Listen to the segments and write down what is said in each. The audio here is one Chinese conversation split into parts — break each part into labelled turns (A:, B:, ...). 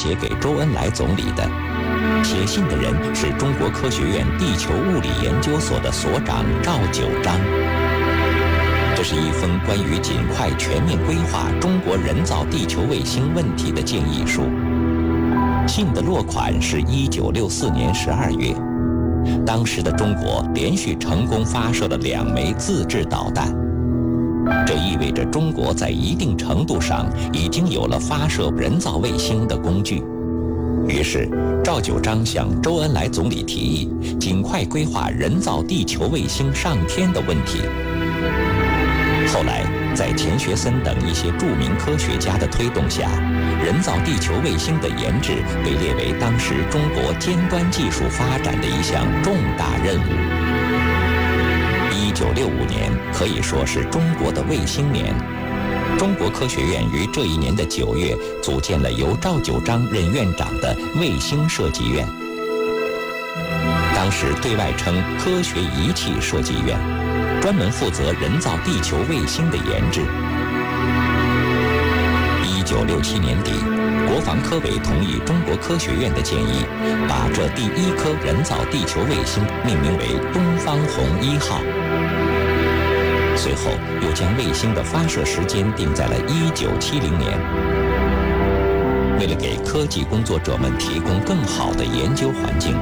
A: 写给周恩来总理的。写信的人是中国科学院地球物理研究所的所长赵九章。这是一封关于尽快全面规划中国人造地球卫星问题的建议书。信的落款是1964年12月。当时的中国连续成功发射了2枚自制导弹，这意味着中国在一定程度上已经有了发射人造卫星的工具。于是，赵九章向周恩来总理提议，尽快规划人造地球卫星上天的问题。后来，在钱学森等一些著名科学家的推动下，人造地球卫星的研制被列为当时中国尖端技术发展的一项重大任务。1965年可以说是中国的卫星年。中国科学院于这一年的9月组建了由赵九章任院长的卫星设计院，当时对外称科学仪器设计院，专门负责人造地球卫星的研制。1967年底，国防科委同意中国科学院的建议，把这第1颗人造地球卫星命名为东方红1号。随后又将卫星的发射时间定在了1970年。为了给科技工作者们提供更好的研究环境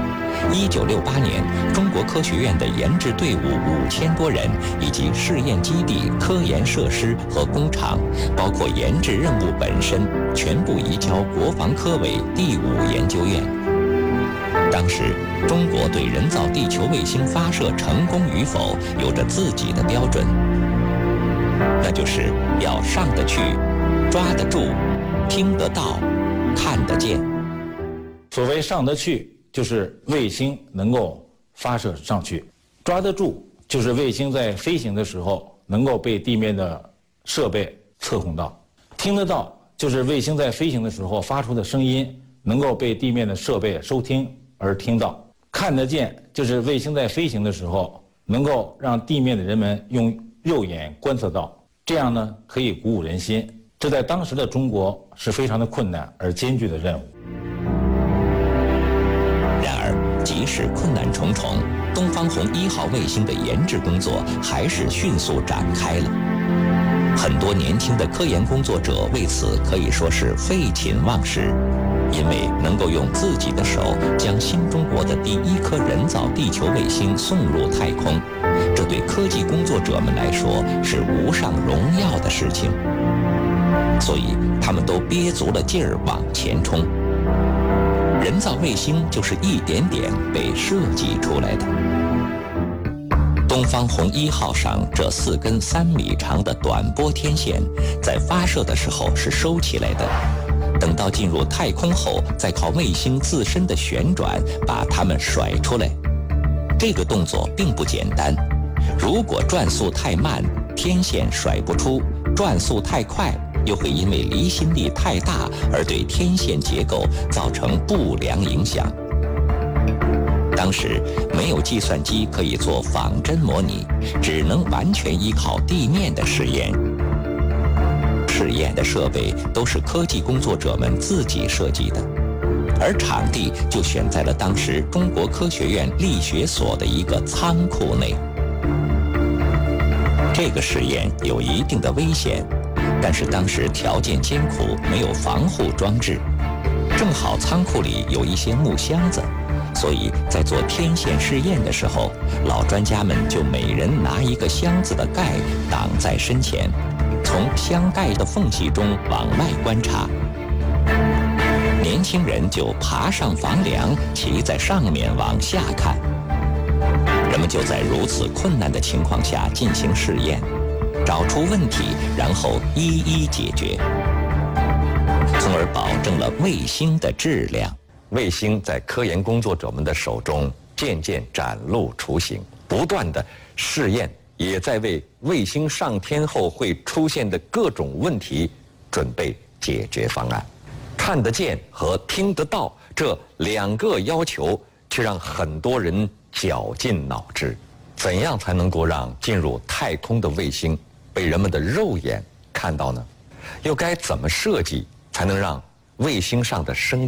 A: ，1968年，中国科学院的研制队伍5000多人，以及试验基地、科研设施和工厂，包括研制任务本身，全部移交国防科委第5研究院。当时，中国对人造地球卫星发射成功与否有着自己的标准，那就是要上得去、抓得住、听得到、看得见。
B: 所谓上得去，就是卫星能够发射上去；抓得住，就是卫星在飞行的时候能够被地面的设备测控到；听得到，就是卫星在飞行的时候发出的声音能够被地面的设备收听而听到；看得见，就是卫星在飞行的时候能够让地面的人们用肉眼观测到，这样呢可以鼓舞人心。这在当时的中国是非常的困难而艰巨的任务。
A: 然而，即使困难重重，东方红1号卫星的研制工作还是迅速展开了。很多年轻的科研工作者为此可以说是废寝忘食，因为能够用自己的手将新中国的第1颗人造地球卫星送入太空，这对科技工作者们来说是无上荣耀的事情。所以他们都憋足了劲儿往前冲。人造卫星就是一点点被设计出来的。东方红1号上这4根3米长的短波天线，在发射的时候是收起来的，等到进入太空后，再靠卫星自身的旋转把它们甩出来。这个动作并不简单，如果转速太慢，天线甩不出；转速太快，又会因为离心力太大而对天线结构造成不良影响。当时没有计算机可以做仿真模拟，只能完全依靠地面的实验。试验的设备都是科技工作者们自己设计的，而场地就选在了当时中国科学院力学所的一个仓库内。这个实验有一定的危险，但是当时条件艰苦，没有防护装置，正好仓库里有一些木箱子，所以在做天线试验的时候，老专家们就每人拿一个箱子的盖挡在身前，从箱盖的缝隙中往外观察。年轻人就爬上房梁，骑在上面往下看。人们就在如此困难的情况下进行试验，找出问题，然后一一解决，从而保证了卫星的质量。卫星在科研工作者们的手中渐渐展露雏形，不断的试验也在为卫星上天后会出现的各种问题准备解决方案。看得见和听得到这2个要求，却让很多人绞尽脑汁。怎样才能够让进入太空的卫星被人们的肉眼看到呢？又该怎么设计才能让卫星上的声